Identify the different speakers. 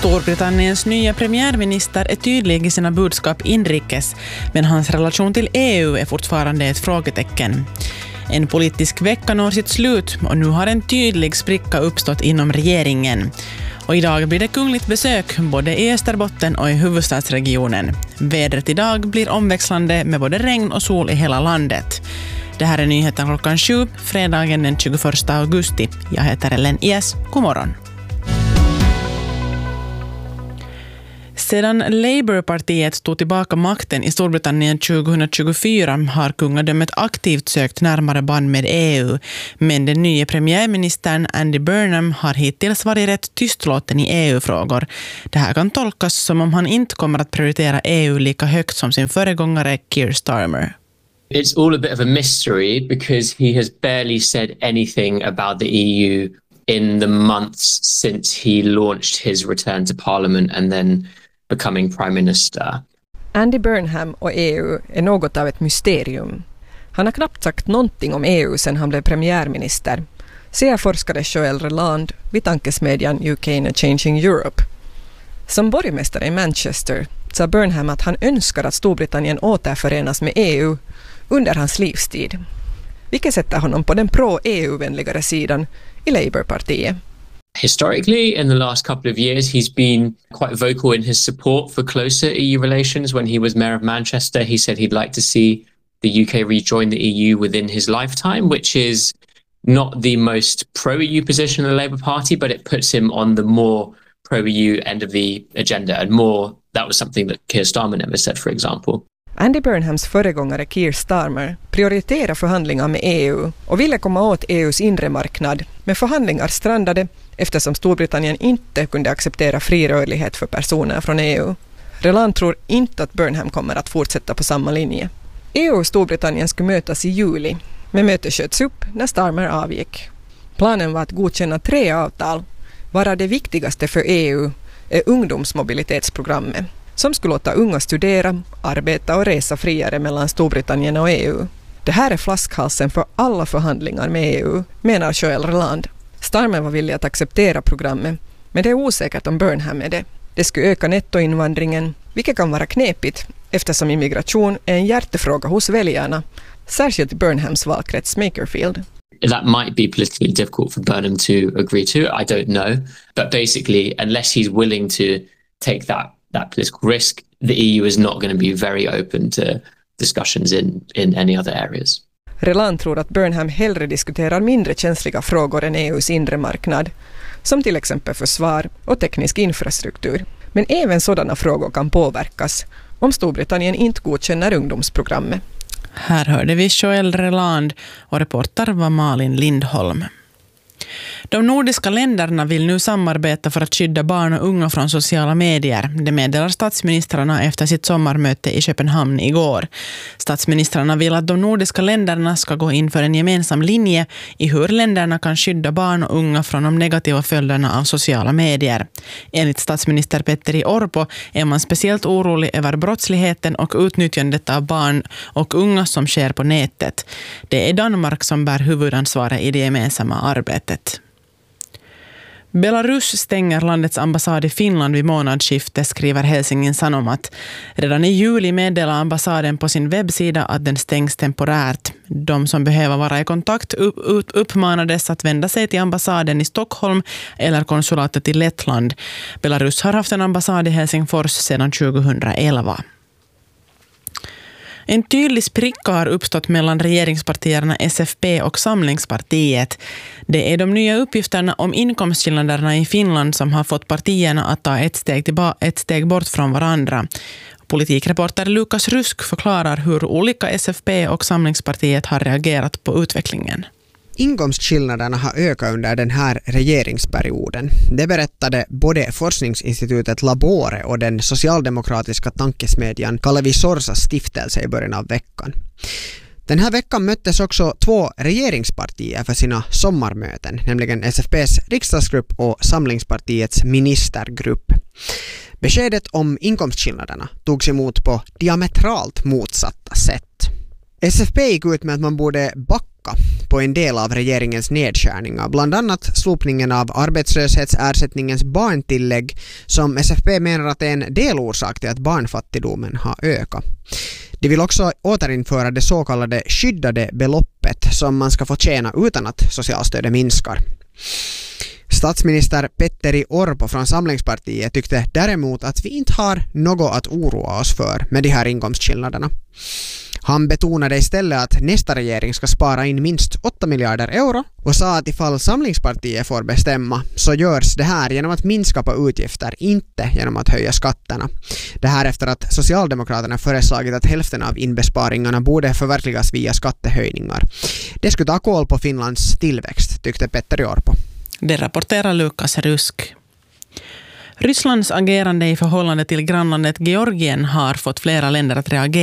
Speaker 1: Storbritanniens nya premiärminister är tydlig i sina budskap inrikes, men hans relation till EU är fortfarande ett frågetecken. En politisk vecka når sitt slut och nu har en tydlig spricka uppstått inom regeringen. Och idag blir det kungligt besök både i Österbotten och i huvudstadsregionen. Vädret idag blir omväxlande med både regn och sol i hela landet. Det här är nyheten klockan 7, fredagen den 21 augusti. Jag heter Ellen Ies. God morgon. Sedan Labour-partiet tog tillbaka makten i Storbritannien 2024 har kungadömet aktivt sökt närmare band med EU, men den nya premiärministern Andy Burnham har hittills varit rätt tystlåten i EU-frågor. Det här kan tolkas som om han inte kommer att prioritera EU lika högt som sin föregångare Keir Starmer.
Speaker 2: It's all a bit of a mystery because he has barely said anything about the EU in the months since he launched his return to Parliament and then becoming Prime Minister.
Speaker 3: Andy Burnham och EU är något av ett mysterium. Han har knappt sagt någonting om EU sedan han blev premiärminister, säger forskare Joel Reland vid tankesmedjan UK in a Changing Europe. Som borgmästare i Manchester sa Burnham att han önskar att Storbritannien återförenas med EU under hans livstid, vilket sätter honom på den pro-EU-vänligare sidan i Labour-partiet.
Speaker 2: Historically, in the last couple of years, he's been quite vocal in his support for closer EU relations. When he was mayor of Manchester, he said he'd like to see the UK rejoin the EU within his lifetime, which is not the most pro-EU position in the Labour Party, but it puts him on the more pro-EU end of the agenda. And that was something that Keir Starmer never said, for example.
Speaker 3: Andy Burnhams föregångare Keir Starmer prioriterar förhandlingar med EU och ville komma åt EUs inre marknad, men förhandlingar strandade eftersom Storbritannien inte kunde acceptera fri rörlighet för personer från EU. Reland tror inte att Burnham kommer att fortsätta på samma linje. EU och Storbritannien skulle mötas i juli, men mötet sköts upp när Starmer avgick. Planen var att godkänna 3 avtal, varav det viktigaste för EU är ungdomsmobilitetsprogrammet, som skulle låta unga studera, arbeta och resa friare mellan Storbritannien och EU. Det här är flaskhalsen för alla förhandlingar med EU, menar Joel Reland. Starmer var villig att acceptera programmet, men det är osäkert om Burnham är det. Det skulle öka nettoinvandringen, vilket kan vara knepigt eftersom immigration är en hjärtefråga hos väljarna, särskilt i Burnhams valkrets Makerfield.
Speaker 2: That might be politically difficult for Burnham to agree to, I don't know. But basically, unless he's willing to take that political risk, the EU is not going to be very open to discussions in any other areas.
Speaker 3: Reland tror att Burnham hellre diskuterar mindre känsliga frågor än EUs inre marknad, som till exempel försvar och teknisk infrastruktur. Men även sådana frågor kan påverkas om Storbritannien inte godkänner ungdomsprogrammet.
Speaker 1: Här hörde vi Joel Reland och reporter var Malin Lindholm. De nordiska länderna vill nu samarbeta för att skydda barn och unga från sociala medier. Det meddelar statsministrarna efter sitt sommarmöte i Köpenhamn igår. Statsministrarna vill att de nordiska länderna ska gå in för en gemensam linje i hur länderna kan skydda barn och unga från de negativa följderna av sociala medier. Enligt statsminister Petteri Orpo är man speciellt orolig över brottsligheten och utnyttjandet av barn och unga som sker på nätet. Det är Danmark som bär huvudansvaret i det gemensamma arbetet. Belarus stänger landets ambassad i Finland vid månadsskiftet, skriver Helsingin Sanomat. Redan i juli meddelar ambassaden på sin webbsida att den stängs temporärt. De som behöver vara i kontakt uppmanades att vända sig till ambassaden i Stockholm eller konsulatet i Lettland. Belarus har haft en ambassad i Helsingfors sedan 2011. En tydlig spricka har uppstått mellan regeringspartierna SFP och Samlingspartiet. Det är de nya uppgifterna om inkomstskillnaderna i Finland som har fått partierna att ta ett steg bort från varandra. Politikreporter Lukas Rusk förklarar hur olika SFP och Samlingspartiet har reagerat på utvecklingen.
Speaker 4: Inkomstskillnaderna har ökat under den här regeringsperioden. Det berättade både forskningsinstitutet Labore och den socialdemokratiska tankesmedjan Kalevi Sorsas stiftelse i början av veckan. Den här veckan möttes också 2 regeringspartier för sina sommarmöten, nämligen SFP:s riksdagsgrupp och Samlingspartiets ministergrupp. Beskedet om inkomstskillnaderna togs emot på diametralt motsatta sätt. SFP gick ut med att man borde backa tillbaka på en del av regeringens nedskärningar, bland annat slopningen av arbetslöshetsersättningens barntillägg som SFP menar att är en delorsak till att barnfattigdomen har ökat. De vill också återinföra det så kallade skyddade beloppet som man ska få tjäna utan att socialstödet minskar. Statsminister Petteri Orpo från Samlingspartiet tyckte däremot att vi inte har något att oroa oss för med de här inkomstskillnaderna. Han betonade istället att nästa regering ska spara in minst 8 miljarder euro och sa att ifall Samlingspartiet får bestämma så görs det här genom att minska på utgifter, inte genom att höja skatterna. Det här efter att Socialdemokraterna föreslagit att hälften av inbesparingarna borde förverkligas via skattehöjningar. Det skulle ta koll på Finlands tillväxt, tyckte Petteri Orpo.
Speaker 1: Det rapporterar Lukas Rusk. Rysslands agerande i förhållande till grannlandet Georgien har fått flera länder att reagera